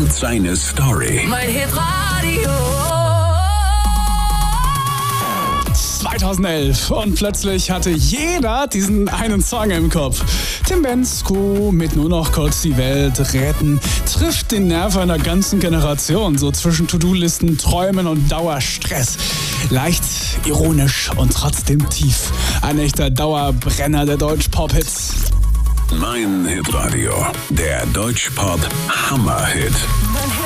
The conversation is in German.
und seine Story. Mein Hitradio. 2011 und plötzlich hatte jeder diesen einen Song im Kopf. Tim Bendzko mit Nur noch kurz die Welt retten trifft den Nerv einer ganzen Generation, so zwischen To-Do-Listen, Träumen und Dauerstress. Leicht ironisch und trotzdem tief. Ein echter Dauerbrenner der Deutsch-Pop-Hits. Mein Hitradio, der Deutschpop Hammer-Hit. Mein